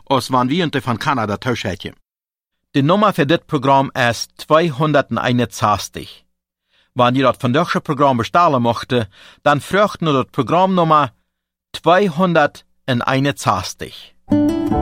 als wann wir von Kanada tauschen. Die Nummer für dit Programm ist 261. Wenn ihr das von deutsche Programm bestellen möchte, dann fragt nur das Programmnummer 261.